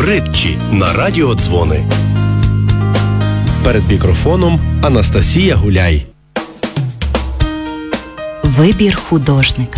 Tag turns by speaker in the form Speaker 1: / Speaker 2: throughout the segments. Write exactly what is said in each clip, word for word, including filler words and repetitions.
Speaker 1: Притчі на радіодзвони. Перед мікрофоном Анастасія Гуляй.
Speaker 2: Вибір художника.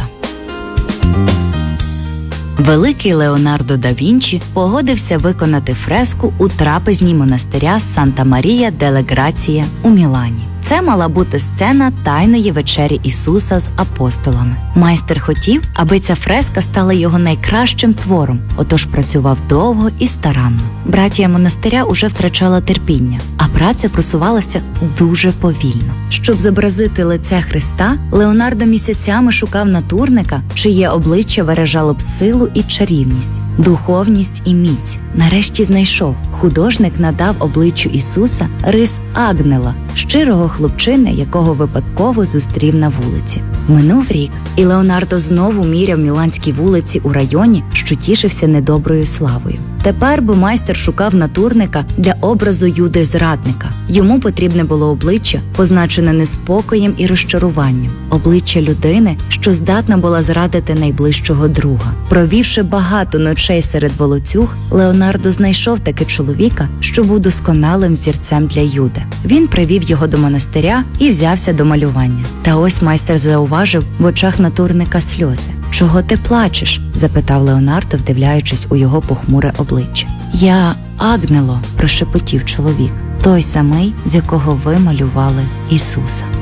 Speaker 2: Великий Леонардо да Вінчі погодився виконати фреску у трапезній монастиря Санта-Марія деле Грація у Мілані. Це мала бути сцена Тайної вечері Ісуса з апостолами. Майстер хотів, аби ця фреска стала його найкращим твором, отож працював довго і старанно. Братія монастиря уже втрачала терпіння, а праця просувалася дуже повільно. Щоб зобразити лице Христа, Леонардо місяцями шукав натурника, чиє обличчя виражало б силу і чарівність, духовність і міць. Нарешті знайшов. Художник надав обличчю Ісуса рис Агнела, щирого хлопчини, якого випадково зустрів на вулиці. Минув рік, і Леонардо знову міряв міланські вулиці у районі, що тішився недоброю славою. Тепер би майстер шукав натурника для образу Юди-зрадника. Йому потрібне було обличчя, позначене неспокоєм і розчаруванням. Обличчя людини, що здатна була зрадити найближчого друга. Провівши багато ночей серед волоцюг, Леонардо знайшов таки чоловіка, що був досконалим зірцем для Юди. Він привів його до монастиря і взявся до малювання. Та ось майстер зауважив в очах натурника сльози. «Чого ти плачеш?» – запитав Леонардо, вдивляючись у його похмуре обличчя. «Я Агнело», – прошепотів чоловік, «той самий, з якого ви малювали Ісуса».